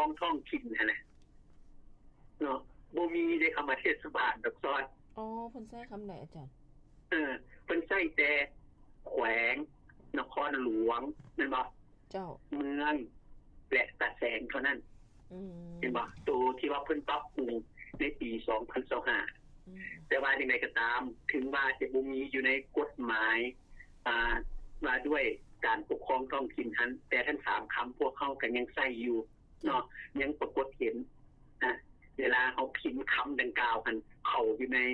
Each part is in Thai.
องท้องถิ่นนั่นแหละเนาะบ่มีได้คำว่าเทศบาลดอกซ้อนอ๋อเพิ่นใช้คำไหนอาจารย์เพิ่นใช้แต่แขวงนครหลวงแม่นบ่เจ้าเมืองและตะแสงเท่านั้นเห็นบ่ตัวที่ว่าเพิ่นปรับปรุงในปี2025แต่ว่าจังได๋ก็ตามถึงว่าจะบ่มีอยู่ในกฎหมายว่าด้วยการปกครองท้องถิ่นนั้นแต่ทั้ง3คำพวกเขาก็ยังใช้อยู่เนาะยังปรากฏเห็นเวลาเฮาพิมพ์คำดังกล่าวกันเข้าอยู่ใน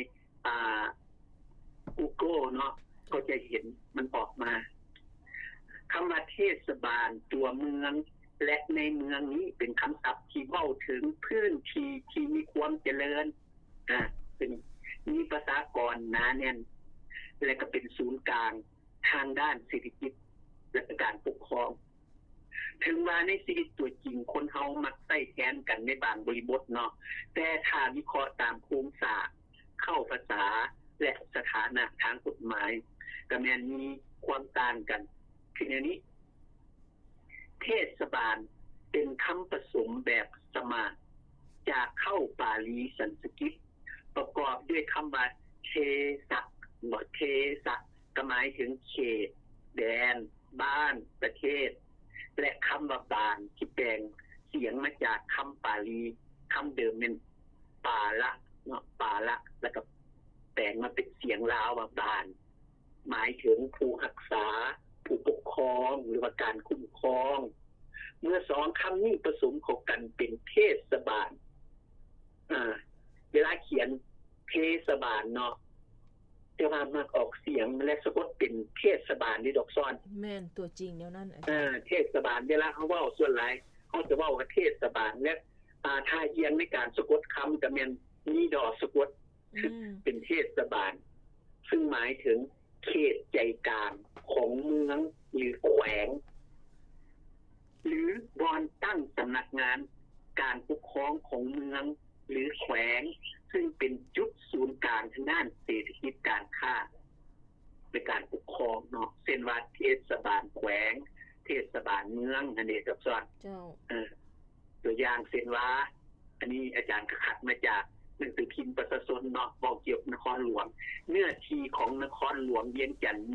Google เนาะก็จะเห็นมันออกมาคำว่าเทศบาลตัวเมืองและในเมืองนี้เป็นคำศัพท์ที่เว้าถึงพื้นที่ที่มีความเจริญเป็นมีประชากรหนาแน่นและก็เป็นศูนย์กลางทางด้านเศรษฐกิจและการปกครองถึงว่าในชีวิตตัวจริงคนเฮามักใช้แทนกันในบางบริบทเนาะแต่ถ้าวิเคราะห์ตามโครงสร้างเข้าภาษาและสถานะทางกฎหมายก็แม้นมีความต่างกันคืออย่างนี้เทศบาลเป็นคำผสมแบบสมาจากเข้าบาลีสันสกฤตประกอบด้วยคำว่าเทสะเทสะก็หมายถึงเขตแดนบ้านประเทศและคำว่าบานที่แปลงเสียงมาจากคำบาลีคำเดิมเป็นปาละเนาะปาละแล้วก็แปลงมาเป็นเสียงลาวว่าบานหมายถึงผู้รักษาผู้ปกครองหรือว่าการคุ้มครองเมื่อสองคำนี้ผสมเข้ากันเป็นเทศบาลเวลาเขียนเทศบาลเนาะแต่ว่ามักออกเสียงและสะกดเป็นเทศบาลนี่ดอกซ้อนแม่นตัวจริงแล้วนั่นเทศบาลเวลาเขาเว้าส่วนหลายเขาจะเว้าว่าเทศบาลและถ้าเอียงในการสะกดคำก็แม่นมีดอกสะกดเป็นเทศบาลซึ่งหมายถึงเขตใจกลางของเมืองหรือแขวงหรือบอนตั้งสำนักงานการปกครองของเมืองหรือแขวงซึ่งเป็นจุดศูนย์กลางทางด้านเศรษฐกิจการค้าในการปกครองเนาะเช่นว่าเทศบาลแขวงเทศบาลเมืองอันนี้ครับซ้อนตัวอย่างเช่นว่าอันนี้อาจารย์คัดมาจากหนังสือพิมพ์ประชาชนเนาะบอกเกี่ยวกับนครหลวงเนื้อที่ของนครหลวงเวียงจันทน์มี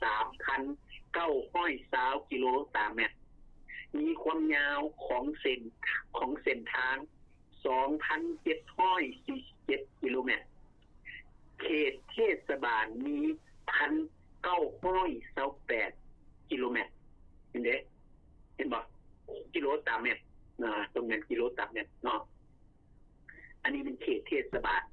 3,920 กิโลเมตรมีความยาวของเส้นทาง 2,747 กิโลเมตรเขตเทศบาลมี 1,928 กิโลเมตรเห็นบ่กิโลเมตรตรงนั้นกิโลเมตรเนาะอันนี้เป็นเขตเทศบาล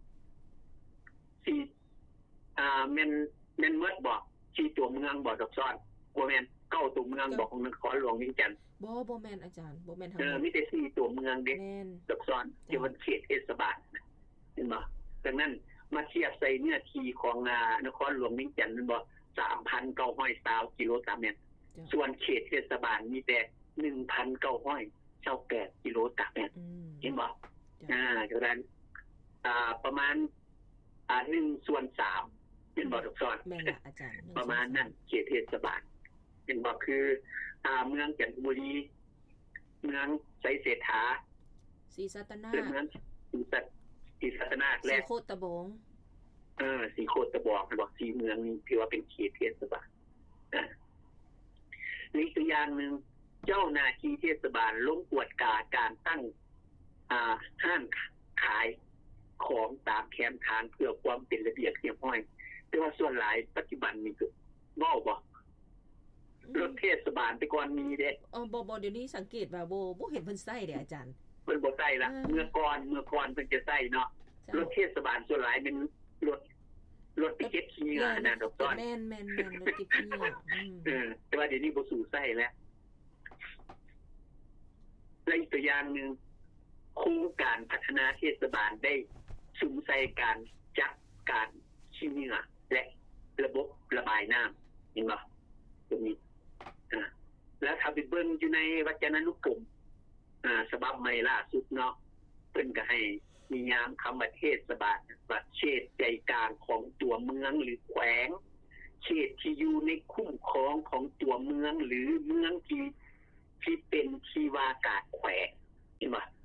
แม่นเมดบ่ที่ตัวเมืองบ่ดอกซ้อนบ่แม่นเก้าตัวเมืองบ่ของนครหลวงเวียงจันทน์บ่แม่นอาจารย์บ่แม่นทั้งหมดมีแต่4ตัวเมืองเด้ดอกซ้อนที่มันเขตเทศบาลเห็นบ่ดังนั้นมาเทียบใส่เนื้อที่ของนครหลวงเวียงจันทน์มันบ่ 3,920 กิโลเมตรส่วนเขตเทศบาลมีแต่ 1,928 กิโลเมตรเห็นบ่ดังนั้นประมาณ1/3เป็นบ่ดอกซ้อนแม่นล่ะอาจารย์ประมาณนั้นเขตเทศบาลเป็นบ่คือเมืองจันทบุรีเมืองไสเศรษฐาศรีสัตนาเมืองศรีสัตนาและศรีโคตบงศรีโคตบองบอก4เมืองนี้ถือว่าเป็นเขตเทศบาลนี่ตัวอย่างนึงเจ้าหน้าที่เทศบาลลงกวดการตั้งห้างขายของตามแคมป์ทางเพื่อความเป็นระเบียบเรียบร้อยแต่ว่าส่วนหลายปัจจุบันนี่คือเว้าบ่รถเทศบาลไปก่อนมีเด้บ่เดี๋ยวนี้สังเกตว่าบ่เห็นเพิ่นใช้เด้อาจารย์เพิ่นบ่ใช้ละเมื่อก่อนเพิ่นจะใช้เนาะรถเทศบาลส่วนหลายเป็นรถไปเก็บขี้เหงื่อนะดอกต้นแม่นๆรถเก็บขี้เหงื่อแต่ว่าเดี๋ยวนี้บ่สู่ใช้แล้วและอีกตัวอย่างนึงโครงการพัฒนาเทศบาลได้สุ่มใส่การจัดการขี้เหงื่อและระบบระบายน้ำเห็นบ่ตรงนี้แล้วถ้าไปเบิ่งอยู่ในวจนานุกรมฉบับใหม่ล่าสุดเนาะเพิ่นก็ให้นิยามคำว่าเทศบาลว่าเขตใจกลางของตัวเมืองหรือแขวงเขตที่อยู่ในคุ้มครองของตัวเมืองหรือเมืองที่เป็นที่ว่าการแขวงเห็นบ่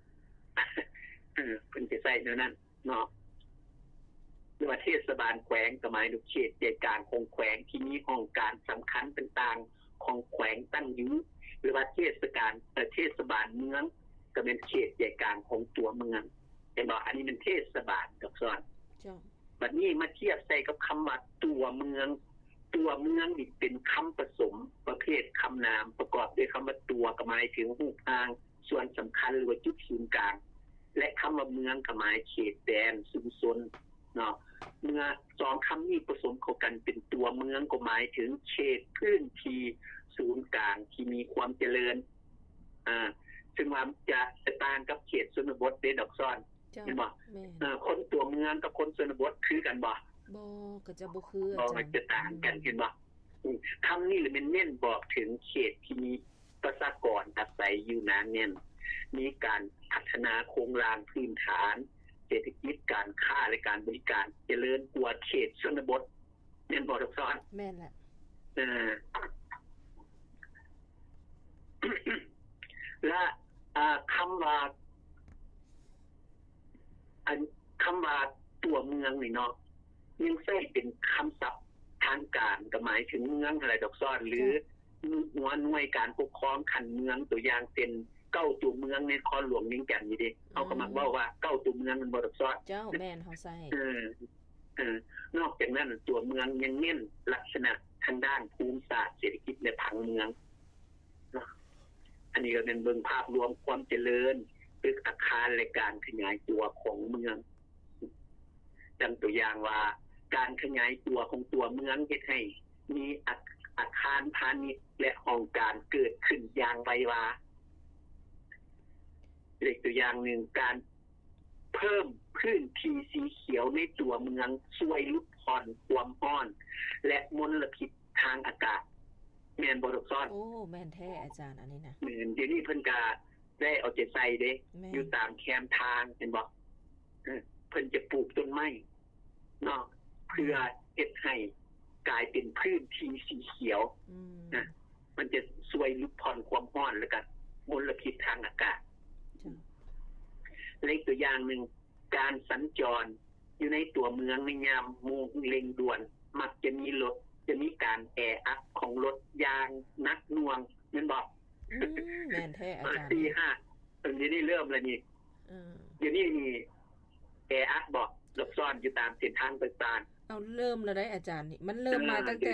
ส่แนวนั้นเนาะหรือว่าเทศบาลแขวงก็หมายถึงเขตใหญ่กลางของแขวงที่มีองค์การสำคัญต่างๆของแขวงตั้งอยู่หรือว่าเทศบาลเมืองก็เป็นเขตใหญ่กลางของตัวเมืองเห็นบ่อันนี้เป็นเทศบาลดอกซ้อนบัดนี้มาเทียบใส่กับคำว่าตัวเมืองนี่เป็นคำผสมประเภทคำนามประกอบด้วยคำว่าตัวก็หมายถึงรูปร่างส่วนสำคัญหรือว่าจุดศูนย์กลางและคำว่าเมืองก็หมายเขตแดนชุมชนเนาะเมื่อสองคำนี้ผสมเข้ากันเป็นตัวเมืองก็หมายถึงเขตพื้นที่ศูนย์กลางที่มีความเจริญซึ่งว่าจะต่างกับเขตชนบทเด้ดอกซ้อนเห็นบ่คนตัวเมืองกับคนชนบทคือกันบ่ก็จะบ่คืออาจารย์มันจะต่างกันเห็นบ่คำนี้เลยมันเน้นบอกถึงเขตที่มีประชากรอาศัยอยู่หนาแน่นมีการพัฒนาโครงสร้างพื้นฐานเศรษฐกิจการค้าและการบริการเจริญกว่าเขตชนบทแม่นบ่ดอกซ้อนแม่นแหละและคำว่าตัวเมืองนี่เนาะยังใช้เป็นคำศัพท์ทางการก็หมายถึงเมืองอะไรดอกซ้อนหรือหัวหน่วยการปกครองขันเมืองตัวอย่างเป็นเก้าตัวเมืองในนครหลวงนิ่งแก่นนี่ดิเขาก็มักว่าเก้าตัวเมืองมันบ่ดอกซ้อนเจ้าแม่นเฮาใช้นอกจากนั้นตัวเมืองยังเน้นลักษณะทางด้านภูมิศาสตร์เศรษฐกิจและผังเมืองอันนี้ก็เป็นเบิ่งภาพรวมความเจริญตึกอาคารและการขยายตัวของเมืองดังตัวอย่างว่าการขยายตัวของตัวเมืองเฮ็ดให้มีอาคารพาณิชย์และโครงการเกิดขึ้นอย่างไววาอีกตัวอย่างหนึ่งการเพิ่มพื้นที่สีเขียวในตัวเมืองช่วยลดผ่อนความร้อนและมลพิษทางอากาศแม่นบ่ดอกซ้อนโอ้แม่นแท้อาจารย์อันนี้นะแม่นเดี๋ยวนี้เพิ่นก็ได้เอาใจใส่เด้อยู่ตามแคมทางเห็นบ่เพิ่นจะปลูกต้นไม้เนาะเพื่อเฮ็ดให้กลายเป็นพื้นที่สีเขียวนะมันจะช่วยลดผ่อนความร้อนแล้วก็มลพิษทางอากาศและอีกตัวอย่างนึงการสัญจรอยู่ในตัวเมืองในยามเร่งด่วนมักจะมีการแออัดของรถยางนักหน่วงแม่นบ่แม่นแท้อาจารย์ 4-5ตรงนี้เริ่มแล้วนี่เดี๋ยวนี้นี่แออัดบ่หลบซ่อนอยู่ตามเส้นทางต่างๆเอาเริ่มแล้วได้อาจารย์นี่มันเริ่มมาตั้งแต่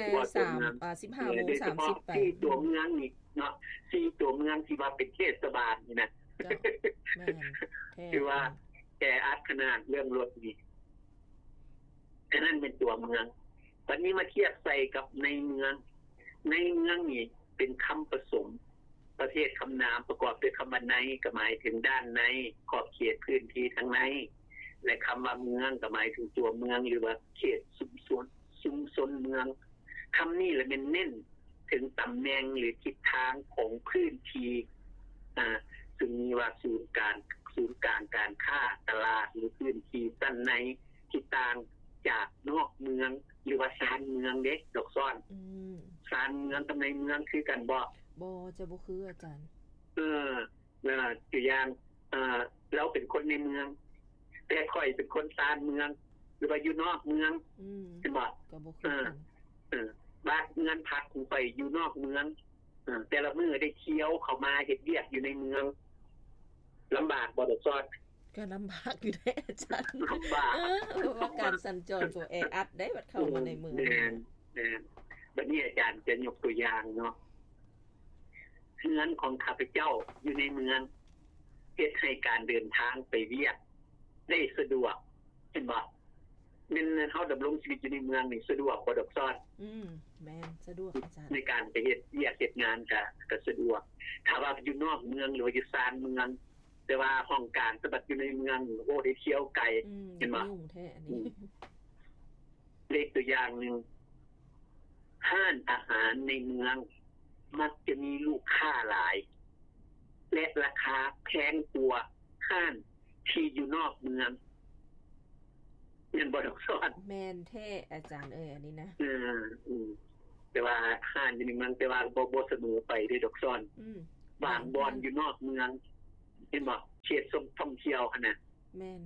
15:30 ไปที่ตัวเมืองนี่เนาะที่ตัวเมืองที่ว่าเป็นเทศบาลนี่นะแม่นแท้คือว่าแออัดขนาดเรื่องรถนี่ฉะนั้นเป็นตัวเมืองวันนี้มาเทียบใส่กับในเมืองนี่เป็นคำผสมประเภทคำนามประกอบด้วยคำว่าในก็หมายถึงด้านในขอบเขตพื้นที่ทางในและคำว่าเมืองก็หมายถึงตัวเมืองหรือว่าเขตชุมชนเมืองคำนี้แหละเป็นเน้นถึงตำแหน่งหรือทิศทางของพื้นที่ซึ่งมีว่าศูนย์กลางการค้าตลาดหรือพื้นที่ด้านในที่ต่างจากนอกเมืองหรือว่าชานเมืองเด้ดอกซ้อนชานเมืองกับในเมืองคือกันบ่จะบ่คืออาจารย์ตัวอย่างเราเป็นคนในเมืองแต่ค่อยเป็นคนชานเมืองหรือว่าอยู่นอกเมืองเป็นบ่ก็บ่คือกันบ้านเงินพักของไปอยู่นอกเมืองแต่ละมื้อได้เที่ยวเข้ามาเฮ็ดเวียกอยู่ในเมืองลำบากบ่ดอกซ้อนก็ลำบากอยู่ได้อาจารย์ลำบากว่าการสัญจรตัวแออัดได้บัดเข้ามาในเมืองบัดนี้อาจารย์จะยกตัวอย่างเนาะเรือนของข้าพเจ้าอยู่ในเมืองเฮ็ดให้การเดินทางไปเวียกได้สะดวกเห็นบ่แม่นเฮาดำรงชีวิตอยู่ในเมืองนี่สะดวกบ่ดอกซ้อนแม่นสะดวกอาจารย์ในการไปเฮ็ดเวียกเฮ็ดงานก็สะดวกถ้าว่าอยู่นอกเมืองหรือว่าอยู่ชานเมืองแต่ว่าห้องการสะบัดอยู่ในเมืองโอ้ได้เที่ยวไกลเห็นบ่แท้อันนี้เลขตัวอย่างนึงห้านอาหารในเมืองมักจะมีลูกค้าหลายและราคาแพงกว่าห้านที่อยู่นอกเมืองแม่นบ่ดอกซ้อนแม่นแท้อาจารย์อันนี้นะแต่ว่าห้านอยู่ในเมืองแต่ว่าบ่เสมอไปด้วยดอกซ้อนบางบ่อนอยู่นอกเมืองเห็นบ่เขตท่องเที่ยวคั่นน่ะแม่นอา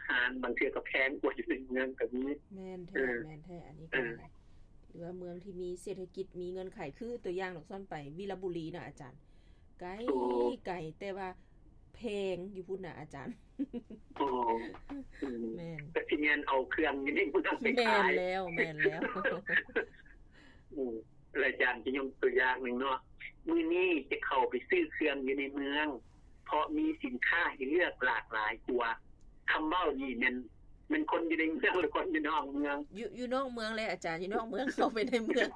หารบางเทื่อก็แพงกว่าอยู่ในเมืองก็มีแม่นแท้อันนี้ก็ได้หรือว่าเมืองที่มีเศรษฐกิจมีเงินไขคือตัวอย่างดอกซ่อนไปวีรบุรีน่ะอาจารย์ไกลแต่ว่าแพงอยู่พุ่นน่ะอาจารย์แม่นก็สิแม่นเอาเครื่องนี่เมืองไปขายแม่นแล้วอาจารย์จะยกตัวอย่างนึงเนาะมื้อนี้จะเข้าไปซื้อเครื่องอยู่ในเมืองเพราะมีสินค้าให้เลือกหลากหลายกว่าคำเว้านี่มันคนอยู่ในเมืองหรือคนอยู่นอกเมืองอยู่นอกเมืองเลยอาจารย์อยู่นอกเมืองเข้าไปในเมือง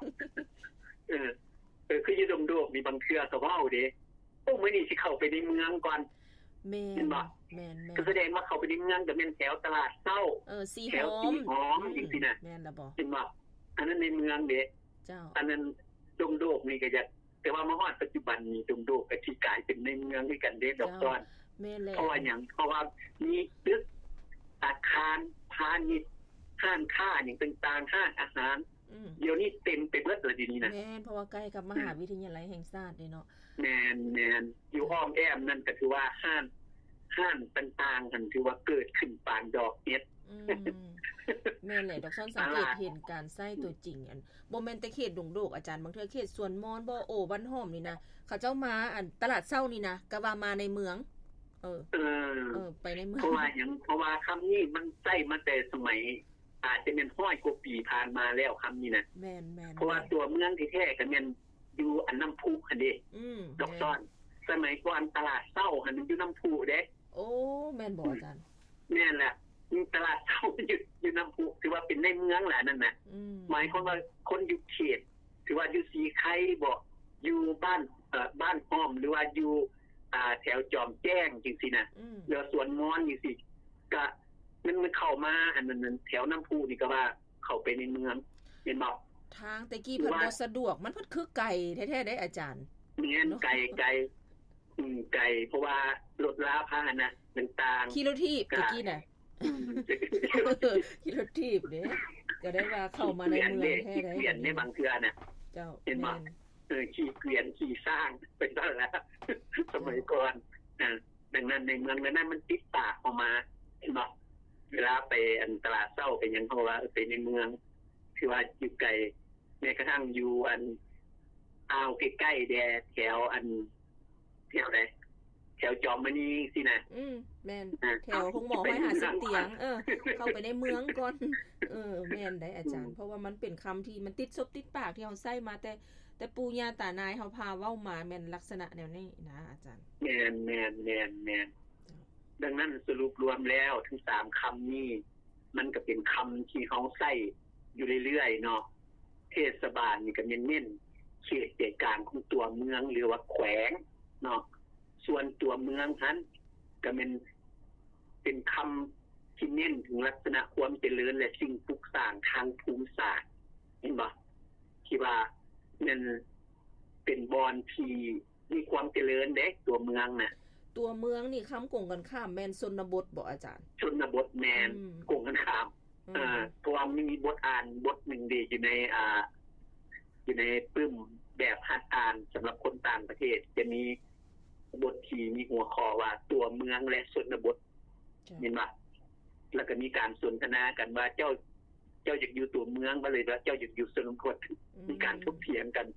คืออยู่ดงๆมีบางเทื่อก็เว้าเด้โอ้มื้อนี้สิเข้าไปในเมืองก่อนแม่นก็แสดงว่าเข้าไปในเมืองก็แม่นแถวตลาดเช้าสีหอมจริงๆน่ะแม่นล่ะบ่เห็นบ่อันนั้นในเมืองเด้เจ้าอันนั้นดงๆนี่ก็จะแต่ว่ามาฮอดปัจจุบันนี้ดงๆก็สิกลายเป็นในเมืองด้วยกันเด้ดอกซ้อนแม่นแล้วเพราะว่าหยังเพราะว่ามีตึกอาคารพาณิชย์ห้างค้าอย่างต่างๆห้างอาหารเดี๋ยวนี้เต็มไปเบิดเลยดีๆนะแม่นเพราะว่าใกล้กับมหาวิทยาลัยแห่งชาติเนาะแม่นอยู่อ้อมแอมนั่นก็ถือว่าห้างต่างๆนั่นถือว่าเกิดขึ้นปานดอกเห็ดแม่นแหละดอกซ่อนสังเกตเห็นการใช้ตัวจริงอันบ่แม่นแต่เขตดงโดกอาจารย์บางเทื่อเขตสวนมอนบ่โอบ้านหอมนี่นะเขาเจ้ามาอันตลาดเช้านี่นะก็ว่ามาในเมืองไปในเมืองเพราะว่าคำนี้มันใช้มาแต่สมัยอาจจะเป็น100กว่าปีผ่านมาแล้วคำนี้นะแม่นเพราะว่าตัวเมืองที่แท้ก็แม่นอยู่อันน้ำพุหั่นเด้ดอกซ้อนสมัยก่อนตลาดเช้าหั่นอยู่น้ำพุเด้โอ้แม่นบ่อาจารย์แม่นแหละตลาดเช้าอยู่น้ำพุถือว่าเป็นในเมืองแหละนั่นน่ะหมายความว่าคนอยู่เขตถือว่าอยู่สีไข่บ่อยู่บ้านอ้อมหรือว่าอยู่แถวจอมแจ้งจังซี่น่ะหรือสวนมอนจังซี่ก็มันเข้ามาอันนั้นแถวน้ำพุนี่ก็ว่าเข้าไปในเมืองเห็นบ่ทางตะกี้เพิ่นบ่สะดวกมันเพิ่นคือไกลแท้ๆได้อาจารย์แม่นไกลเพราะว่ารถลาพาหนะต่างๆขี่รถถีบตะกี้น่ะขี่รถถีบเด้ก็ได้ว่าเข้ามาในเมืองแท้ได้เปลี่ยนในบางเทื่อน่ะเจ้าเห็นบ่ขี่เกวียนขี่สร้างเป็นต้นแล้วสมัยก่อนดังนั้นในเมืองนั้นมันติดปากออกมาเห็นบ่เวลาไปอันตลาดเช้าไปหยังเพราะว่าไปในเมืองคือว่าอยู่ไกลแม้กระทั่งอยู่อันอ้าวใกล้ๆแถวอันแถวใดแถวจอมมณีสินะแม่นแถวคงหมอให้50เตียงเข้าไปในเมืองก่อนแม่นได้อาจารย์เพราะว่ามันเป็นคำที่มันติดซบติดปากที่เฮาใช้มาแต่ปู่ย่าตานายเฮาพาเว้ามาแม่นลักษณะแนวนี้นะอาจารย์แม่นดังนั้นสรุปรวมแล้วทั้ง3คำนี้มันก็เป็นคำที่เฮาใช้อยู่เรื่อยๆเนาะเทศบาลนี่ก็เน้นเขตใจกลางของตัวเมืองหรือว่าแขวงเนาะส่วนตัวเมืองนั้นก็เป็นคำที่เน้นถึงลักษณะความเจริญและสิ่งปลูกสร้างทางภูมิศาสตร์เห็นบ่ที่ว่ามันเป็นบอนที่มีความเจริญเด้ตัวเมืองน่ะตัวเมืองนี่คำกงกันข้ามแม่นชนบทบ่อาจารย์ชนบทแม่นกงกันข้ามเพราะว่ามีบทอ่านบทนึงดีอยู่ในปึ้มแบบหัดอ่านสำหรับคนต่างประเทศจะมีบทที่มีหัวข้อว่าตัวเมืองและชนบทเห็นป่ะแล้วก็มีการสนทนากันว่าเจ้าอยากอยู่ตัวเมืองบ่เลยว่าเจ้าอยากอยู่ชนบทมีการถกเถียงกัน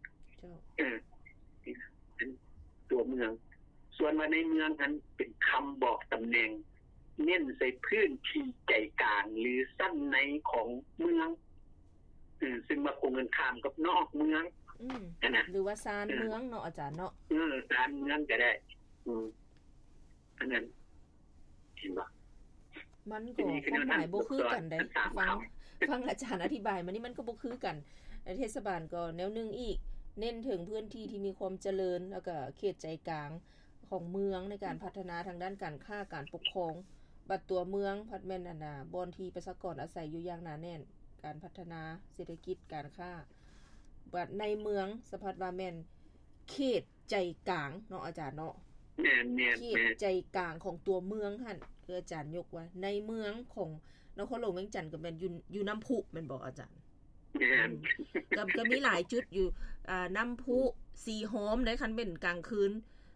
ตัวเมืองส่วนว่าในเมืองนั้นเป็นคำบอกตำแหน่งเน้นใส่พื้นที่ใจกลางหรือสั้นในของเมืองซึ่งมาคงกันข้ามกับนอกเมืองนะหรือว่าซานเมืองเนาะอาจารย์เนาะซานเมืองก็ได้อันนั้นเห็นบ่มันก็ความหมายบ่คือกันได้ฟังอาจารย์อธิบายมานี่มันก็บ่คือกันเทศบาลก็แนวนึงอีกเน้นถึงพื้นที่ที่มีความเจริญแล้วก็เขตใจกลางของเมืองในการพัฒนาทางด้านการค้าการปกครองบัดตัวเมืองพัฒแม่นบ่อนที่ประชากรอาศัยอยู่อย่างหนาแน่นการพัฒนาเศรษฐกิจการค้าบัดในเมืองสภาพว่าแม่นเขตใจกลางเนาะอาจารย์เนาะเขตใจกลางของตัวเมืองหั่นคืออาจารย์ยกว่าในเมืองของนครหลวงเวียงจันทน์ก็แม่นอยู่น้ำพุแม่นบ่อาจารย์ก็มีหลายจุดอยู่น้ำพุสีหอมได้คันเป็นกลางคืน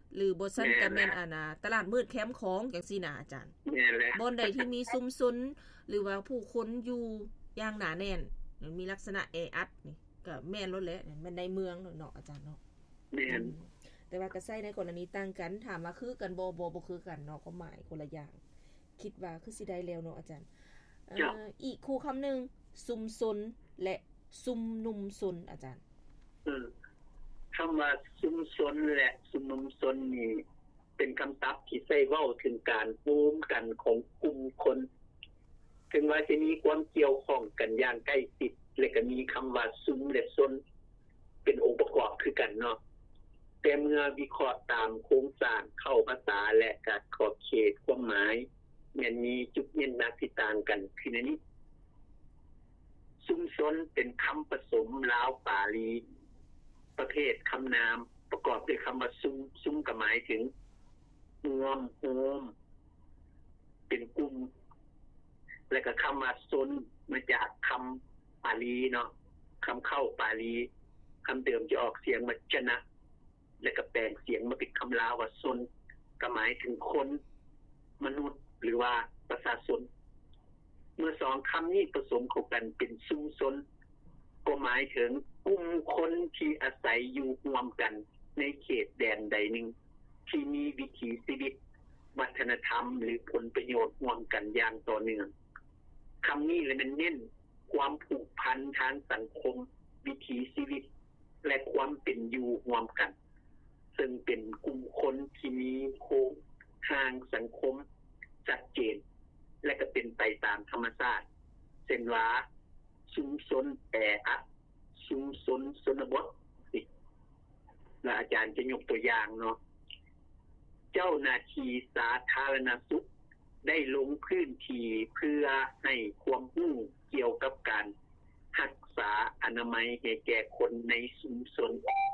หรือบ่ซั่นก็แม่นตลาดมืดแคมป์ของจังซี่น่ะอาจารย์แม่นแหละบ่อนใดที่มีซุมซุนหรือว่าผู้คนอยู่อย่างหนาแน่นมันมีลักษณะแออัดนี่ก็แม่นลดแล้วมันในเมืองเนาะอาจารย์เนาะแม่นแต่ว่าก็ใช้ในกรณีต่างกันถามว่าคือกันบ่คือกันเนาะความหมายคนละอย่างคิดว่าคือสิได้แล้วเนาะอาจารย์อีกคู่คำนึงซุมซนและซุมนุมซนอาจารย์คำว่าซุมซนและซุมนุมซนนี่เป็นคำศัพท์ที่ใช้เว้าถึงการร่วมกันของกลุ่มคนถึงว่าจะมีความเกี่ยวข้องกันอย่างใกล้ชิดและก็มีคำว่าซุมและซนเป็นองค์ประกอบคือกันเนาะแต่เมื่อวิเคราะห์ตามโครงสร้างเข้าภาษาและการขอบเขตความหมายมันมีจุดเน้นหนักที่ต่างกันคือในนี้ซุมซนเป็นคำผสมลาวปาลีประเภทคำนามประกอบด้วยคำว่าซุมก็หมายถึงรวมโฮมเป็นกลุ่มและก็คำว่าซนมาจากคำปาลีเนาะคำเข้าปาลีคำเดิมจะออกเสียงมาชนะและก็แปลงเสียงมาเป็นคำลาวว่าซนก็หมายถึงคนมนุษย์หรือว่าประชาชนเมื่อสองคำนี้ผสมเข้ากันเป็นซุมซนก็หมายถึงกลุ่มคนที่อาศัยอยู่ร่วมกันในเขตแดนใดหนึ่งที่มีวิถีชีวิตวัฒนธรรมหรือผลประโยชน์ร่วมกันอย่างต่อเนื่องคำนี้เลยมันเน้นความผูกพันทางสังคมวิถีชีวิตและความเป็นอยู่ร่วมกันซึ่งเป็นกลุ่มคนที่มีโครงสร้างสังคมชัดเจนและก็เป็นไปตามธรรมชาติเช่นว่าชุมชนแออัดชุมชนชนบทและอาจารย์จะยกตัวอย่างเนาะเจ้าหน้าที่สาธารณสุขได้ลงพื้นที่เพื่อให้ความรู้เกี่ยวกับการรักษาอนามัยให้แก่คนในชุมชน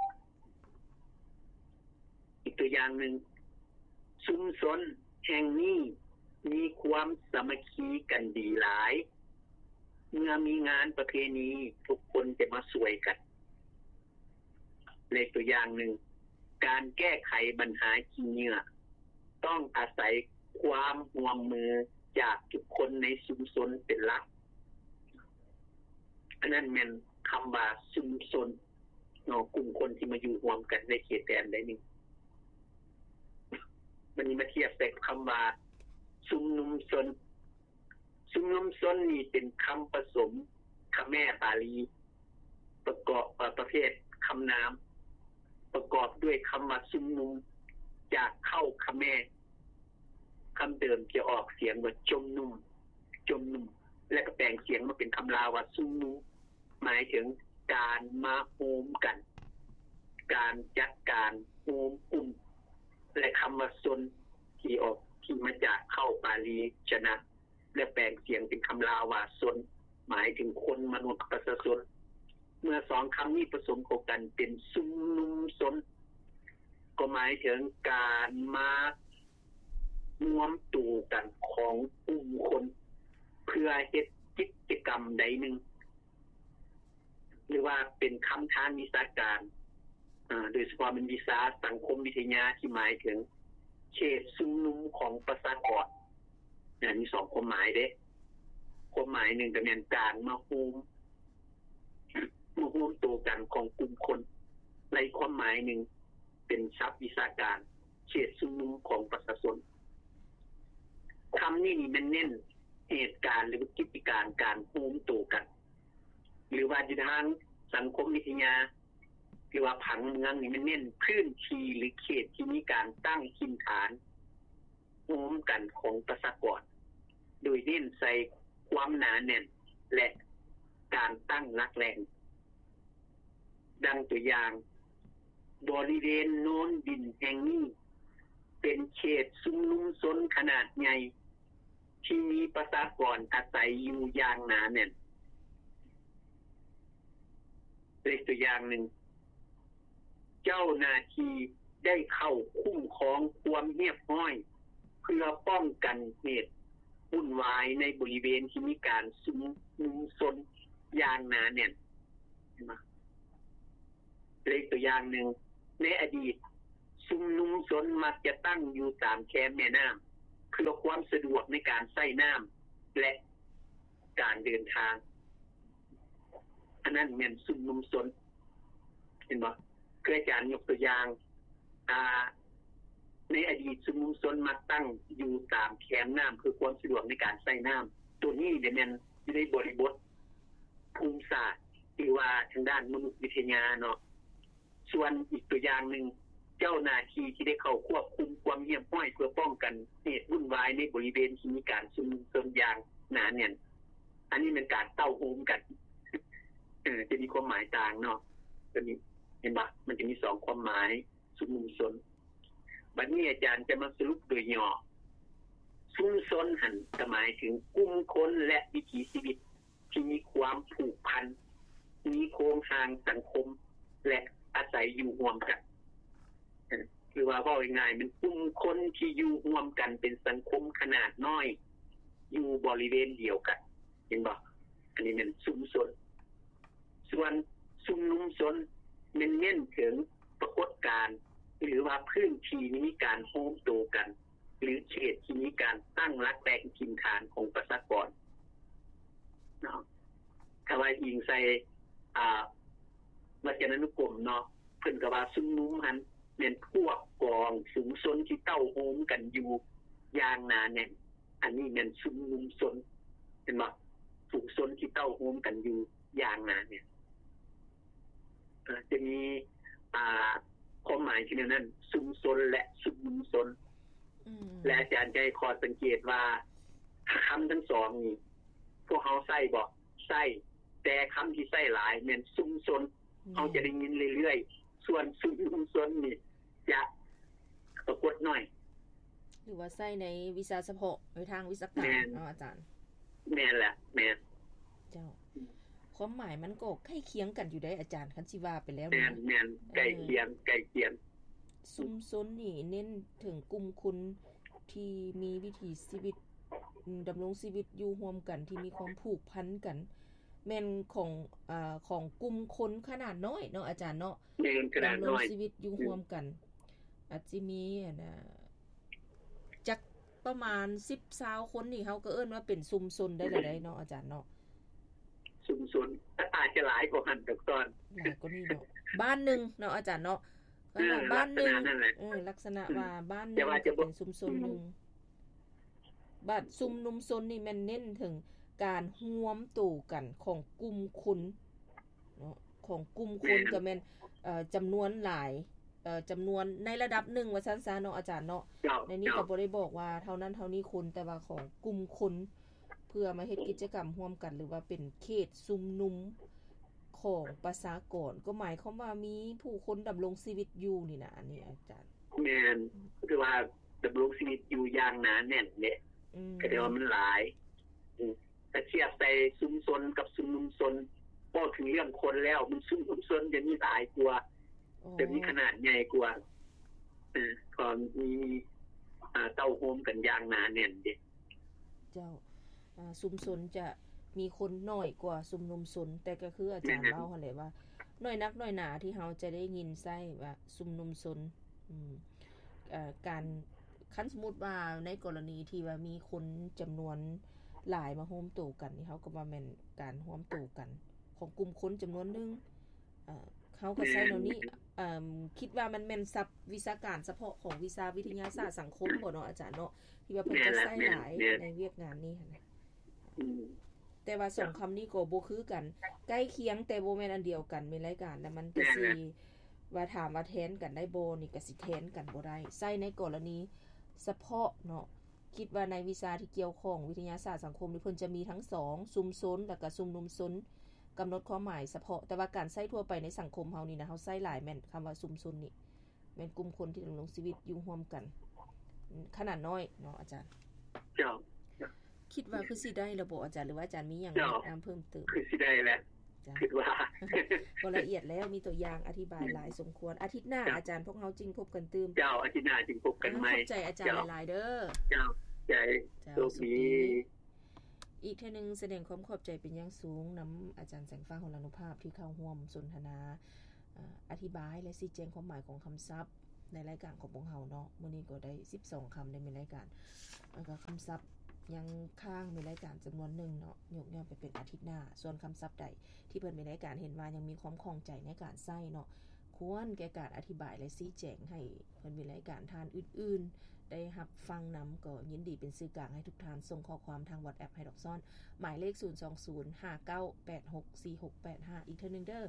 อีกตัวอย่างหนึ่งชุมชนแห่งนี้มีความสามัคคีกันดีหลายเมื่อมีงานประเพณีทุกคนจะมาช่วยกันในตัวอย่างหนึ่งการแก้ไขปัญหาขี้เหงื่อต้องอาศัยความร่วมมือจากทุกคนในชุมชนเป็นหลักอันนั้นแม่นคำว่าชุมชนเนาะกลุ่มคนที่มาอยู่ร่วมกันในเขตแดนใดนึงวันนี้มาเทียบใส่คำว่าชุมนุมชนชุมนุมชนนี่เป็นคำผสมคำแม่ปาลีประกอบประเภทคำนามประกอบด้วยคำว่าชุมนุมจากเข้าคำแม่คำเดิมจะออกเสียงว่าจมนุ่มและก็แปลงเสียงมาเป็นคำลาวว่าชุมนุมหมายถึงการมาโฮมกันการจัดการโฮมกลุ่มและคำว่าชนที่มาจากเข้าปาลีชนะและแปลงเสียงเป็นคำลาวว่าชนหมายถึงคนมนุษย์ประชาชนเมื่อสองคำนี้ผสมเข้ากันเป็นชุมนุมชนก็หมายถึงการมารวมตัวกันของกลุ่มคนเพื่อเฮ็ดกิจกรรมใดหนึ่งหรือว่าเป็นคำทางวิชาการโดยเฉพาะเป็นวิชาสังคมวิทยาที่หมายถึงเขตชุมนุมของประชากรมีสองความหมายเด้ความหมายหนึ่งก็เป็นการมาโฮมตัวกันของกลุ่มคนในความหมายหนึ่งเป็นศัพท์วิชาการเขตชุมนุมของประชาชนคำนี้มันเน้นเหตุการณ์หรือกิจการการโฮมตัวกันหรือว่าอยู่ทางสังคมวิทยาหรือว่าผังเมืองนี่มันเน้นพื้นที่หรือเขตที่มีการตั้งถิ่นฐานโฮมกันของประชากรโดยเน้นใส่ความหนาแน่นและการตั้งหลักแหล่งดังตัวอย่างบริเวณโน้นดินแห่งนี้เป็นเขตชุมนุมชนขนาดใหญ่ที่มีประชากรอาศัยอยู่อย่างหนาแน่นเป็นตัวอย่างหนึ่งเจ้าหน้าที่ได้เข้าคุ้มครองความเรียบร้อยเพื่อป้องกันเหตุวุ่นวายในบริเวณที่มีการชุมนุมชนอย่างหนาแน่นเป็นตัวอย่างหนึ่งในอดีตชชุมนุมชนมักจะตั้งอยู่ตามแคมแม่น้ำเพื่อความสะดวกในการใช้น้ำและการเดินทางอันนั้นแม่นชุมนุมชนเห็นบ่คืออาจารย์ยกตัวอย่างในอดีตชุมนุมชนมักตั้งอยู่ตามแคมน้ำคือความสะดวกในการใช้น้ำตัวนี้เนี่ยแม่นอยู่ในบริบทภูมิศาสตร์หรือว่าทางด้านมนุษยวิทยาเนาะส่วนอีกตัวอย่างนึงเจ้าหน้าที่ที่ได้เข้าควบคุมความเงียบห้อยเพื่อป้องกันเหตุวุ่นวายในบริเวณที่มีการชุมนุมชนอย่างหนาแน่นอันนี้เป็นการเต้าโฮมกันจะมีความหมายต่างเนาะตัวนี้เห็นบ่มันจะมี2ความหมายชุมนุมชนบัดนี้อาจารย์จะมาสรุปโดยย่อชุมชนหันหมายถึงกลุ่มคนและวิถีชีวิตที่มีความผูกพันมีโครงสร้างสังคมและอาศัยอยู่ร่วมกันคือว่าง่ายๆมันกลุ่มคนที่อยู่ร่วมกันเป็นสังคมขนาดน้อยอยู่บริเวณเดียวกันเห็นบ่อันนี้เป็นชุมชนส่วนชุมนุมชนมันเน้นถึงปรากฏการณ์หรือว่าพื้นที่นี้มีการโฮมโตกันหรือเขตที่มีการตั้งรักแรงถิ่นฐานของประชากรเนาะถ้าว่าอิงใส่วจนานุกรมเนาะเพิ่นก็ว่าชุมนุมหันเป็นพวกกองชุมชนที่เต้าโฮมกันอยู่อย่างหนาแน่นอันนี้เป็นชุมนุมชนเห็นบ่ชุมชนที่เต้าโฮมกันอยู่อย่างหนาแน่นจะมีความหมายที่นั้นชุมชนและชุมนุมชนและอาจารย์ใจขอสังเกตว่าคำทั้งสองนี้พวกเขาใช้บ่ใช้แต่คำที่ใช้หลายแม่นชุมชนเขาจะได้ยินเรื่อยๆส่วนชุมนุมชนนี่จะปรากฏน้อยหรือว่าใช้ในวิชาเฉพาะในทางวิชาการเนาะอาจารย์แม่นแหละแม่นเจ้าความหมายมันก็ใกล้เคียงกันอยู่ได้อาจารย์คันสิว่าไปแล้วแม่นใกล้เคียงชุมชนนี่เน้นถึงกลุ่มคนที่มีวิถีชีวิตดำรงชีวิตอยู่ร่วมกันที่มีความผูกพันกันแม่นของกลุ่มคนขนาดน้อยเนาะอาจารย์เนาะดำรงชีวิตอยู่ร่วมกันอาจสิมีจักประมาณ10-20คนนี่เฮาก็เอิ้นว่าเป็นชุมชนได้แล้วได้เนาะอาจารย์เนาะชุมชนอาจจะหลายกว่าหันตอนหลายกว่านี้เนาะบ้านนึงเนาะอาจารย์เนาะบ้านนึงลักษณะว่าบ้านนึงเป็นชุมชนนึงบัดชุมนุมชนนี่แม่นเน้นถึงการร่วมตัวกันของกลุ่มคนเนาะของกลุ่มคนก็แม่นจำนวนหลายจำนวนในระดับหนึ่งว่าซั่นซะเนาะอาจารย์เนาะในนี้ก็บ่ได้บอกว่าเท่านั้นเท่านี้คนแต่ว่าของกลุ่มคนเพื่อมาเฮ็ดกิจกรรมร่วมกันหรือว่าเป็นเขตชุมนุมของประชากรก็หมายความว่ามีผู้คนดำรงชีวิตอยู่นี่นะอันนี้อาจารย์แม่นคือว่าดำรงชีวิตอยู่อย่างหนาแน่นเนี่ยก็ได้ว่ามันหลายถ้าเทียบใส่ชุมชนกับชุมนุมชนพอถึงเรื่องคนแล้วมันชุมนุมชนจะมีหลายกว่าจะมีขนาดใหญ่กว่าก็มีเต้าโฮมกันอย่างหนาแน่นเด้เจ้าชุมชนจะมีคนน้อยกว่าชุมนุมชนแต่ก็คืออาจารย์เล่าหั่นแหละว่าน้อยนักน้อยหนาที่เฮาจะได้ยินใช้ว่าชุมนุมชนการคันสมมุติว่าในกรณีที่ว่ามีคนจำนวนหลายมาร่วมตัวกันนี่เฮาก็ว่าแม่นการร่วมตัวกันของกลุ่มคนจำนวนนึงเขาก็ใช้แนวนี้คิดว่ามันแม่นศัพท์วิชาการเฉพาะของวิชาวิทยาศาสตร์สังคมบ่เนาะอาจารย์เนาะที่ว่าเพิ่นจะใช้หลายในเวียกงานนี้หั่นน่ะแต่ว่า2คำนี้ก็บ่คือกันใกล้เคียงแต่บ่แม่นอันเดียวกันมีรายการแล้วมันก็สิว่าถามว่าแทนกันได้บ่นี่ก็สิแทนกันบ่ได้ใช้ในกรณีเฉพาะเนาะคิดว่าในวิชาที่เกี่ยวข้องวิทยาศาสตร์สังคมนี่เพิ่นจะมีทั้ง2ชุมชนแล้วก็ชุมนุมชนกำหนดความหมายเฉพาะแต่ว่าการใช้ทั่วไปในสังคมเฮานี่นะเฮาใช้หลายแม่นคำว่าชุมชนนี่แม่นกลุ่มคนที่ดำรงชีวิตอยู่ร่วมกันขนาดน้อยเนาะอาจารย์เจ้าคิดว่าคือสิได้ระบบอาจารย์หรือว่าอาจารย์มีหยังแนะนำเพิ่มเติมคือสิได้แล้วคิดว่าบ่ละเอียดแล้วมีตัวอย่างอธิบายหลายสมควรอาทิตย์หน้าอาจารย์พวกเฮาจริงพบกันตื่มเจ้าอาทิตย์หน้าจริงพบกันใหม่ขอบใจอาจารย์หลายๆเด้อเจ้าใจโชคดีอีกเทื่อนึงแสดงความขอบใจเป็นอย่างสูงนําอาจารย์แสงฟ้าหรานุภาพที่เข้าร่วมสนทนาอธิบายและชี้แจงความหมายของคำศัพท์ในรายการของพวกเฮาเนาะมื้อนี้ก็ได้12คำในรายการแล้วก็คำศัพท์ยังค้างในรายการจำนวน1เนาะยกย่อไปเป็นอาทิตย์หน้าส่วนคำศัพท์ใดที่เพิ่นมีรายการเห็นว่ายังมีความคล่องใจในการใช้เนาะควรแก่การอธิบายและชี้แจงให้เพิ่นมีรายการทานอื่นๆได้รับฟังนําก็ยินดีเป็นสื่อกลางให้ทุกท่านส่งข้อความทาง WhatsApp ให้ดอกซ่อนหมายเลข02059864685อีกเทื่อนึงเด้อ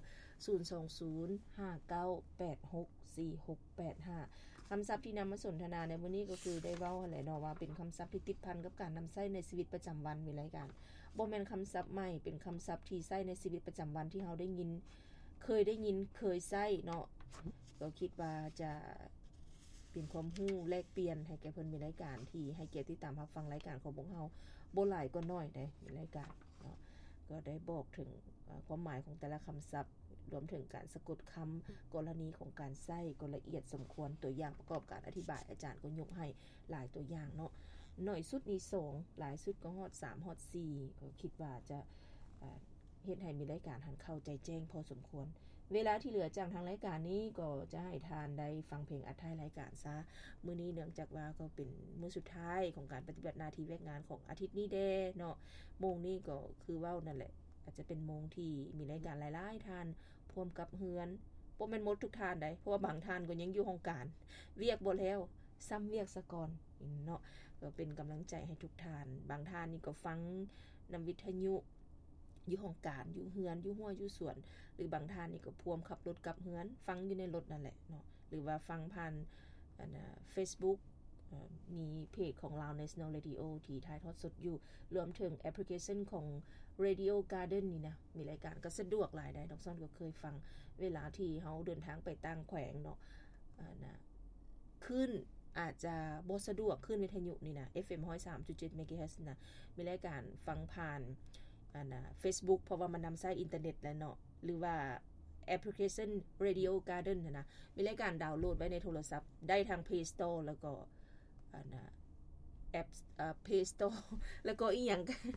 02059864685คำศัพท์ที่นํามาสนทนาในมื้อนี้ก็คือได้เว้าแหละเนาะว่าเป็นคำศัพท์ที่ติดพันกับการนําใช้ในชีวิตประจําวันมีรายการบ่แม่นคำศัพท์ใหม่เป็นคำศัพท์ที่ใช้ในชีวิตประจําวันที่เฮาได้ยินเคยใช้เนาะก็คิดว่าจะเป็นความรู้แลกเปลี่ยนให้แก่เพิ่นมีรายการที่ให้เกียรติติดตามรับฟังรายการของพวกเฮาบ่หลายก็น้อยได้มีรายการเนาะก็ได้บอกถึงความหมายของแต่ละคำศัพท์รวมถึงการสะกดคำกรณีของการใช้ก็ละเอียดสมควรตัวอย่างประกอบการอธิบายอาจารย์ก็ยกให้หลายตัวอย่างเนาะน้อยสุดนี่2หลายสุดก็ฮอด3ฮอด4ก็คิดว่าจะเฮ็ดให้มีรายการหันเข้าใจแจ้งพอสมควรเวลาที่เหลือจากทางรายการนี้ก็จะให้ทานได้ฟังเพลงอัดท้ายรายการซะมื้อนี้เนื่องจากว่าก็เป็นมื้อสุดท้ายของการปฏิบัติหน้าที่แวกงานของอาทิตย์นี้เด้เนาะโมงนี้ก็คือเว้านั่นแหละอาจจะเป็นโมงที่มีรายการหลายๆท่านพร้อมกับเฮือนบ่แม่นหมดทุกท่านได้เพราะว่าบางท่านก็ยังอยู่ห้องการเวียกบ่แล้วซ้ำเวียกซะก่อนเนาะก็เป็นกำลังใจให้ทุกท่านบางท่านนี่ก็ฟังนําวิทยุอยู่ห้องการอยู่เฮือนอยู่หัวอยู่สวนหรือบางท่านนี่ก็พวมขับรถกลับเฮือนฟังอยู่ในรถนั่นแหละเนาะหรือว่าฟังผ่านFacebook มีเพจของ Lao National Radio ที่ถ่ายทอดสดอยู่รวมถึงแอปพลิเคชันของ Radio Garden นี่นะมีรายการก็สะดวกหลายได้ดอกซ่อนก็เคยฟังเวลาที่เฮาเดินทางไปต่างแขวงเนาะขึ้นอาจจะบ่สะดวกขึ้นวิทยุนี่นะ FM 103.7 MHz นะมีรายการฟังผ่านFacebook เพราะว่ามันนําใช้อินเทอร์เน็ตแล้วเนาะหรือว่าแอปพลิเคชัน Radio Garden นะมีรายการดาวน์โหลดไว้ในโทรศัพท์ได้ทาง Play Store แล้วก็แอปPlay Store แล้วก็อีหยัง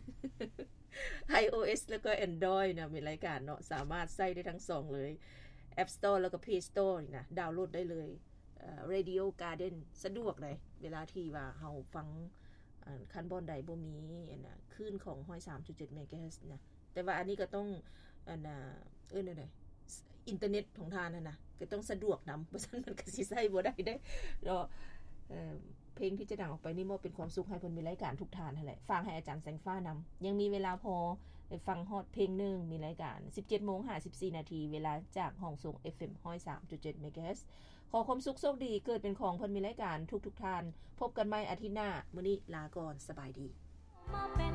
iOS แล้วก็ Android นะมีรายการเนาะสามารถใช้ได้ทั้ง2เลย App Store แล้วก็ Play Store นี่นะดาวน์โหลดได้เลยRadio Garden สะดวกเลยเวลาที่ว่าเฮาฟังคันบอนใดบ่มีคลื่นของ 103.7 เมกะเฮิรตซ์นะแต่ว่าอันนี้ก็ต้องนั่นน่ะอินเทอร์เน็ตของทานนั่นน่ะก็ต้องสะดวกนําบ่ซั่นมันก็สิใช้บ่ได้เด้เนาะเพลงที่จะดังออกไปนี่บ่เป็นความสุขให้เพิ่นมีรายการทุกท่านนั่นแหละฟังให้อาจารย์แสงฟ้านํายังมีเวลาพอได้ฟังฮอดเพลงนึงมีรายการ 17:54 นาทีเวลาจากห้องส่ง FM 103.7 เมกะเฮิรตซ์ขอความสุขโชคดีเกิดเป็นของเพิ่นมีรายการทุกๆท่านพบกันใหม่อาทิตย์หน้ามื้อนี้ลาก่อนสบายดี